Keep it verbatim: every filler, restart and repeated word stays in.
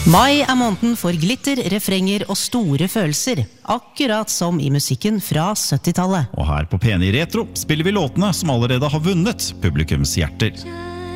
Mai er måneden for glitter, refrenger og store følelser, akkurat som i musikken fra syttitallet. Og her på P N I Retro spiller vi låtene som allerede har vunnet publikums hjerter.